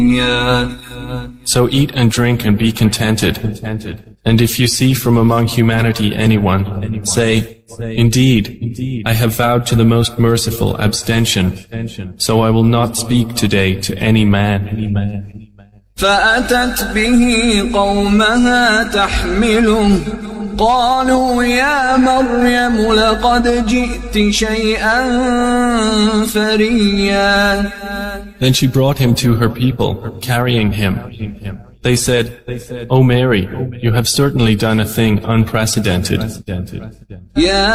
So eat and drink and be contented. And if you see from among humanity anyone, say, Indeed, I have vowed to the Most Merciful abstention, so I will not speak today to any man. فأتت به قومها تحمله قالوا يا مريم لقد جئت شيئا فريا. Then she brought him to her people, carrying him. They said, O Mary, you have certainly done a thing unprecedented.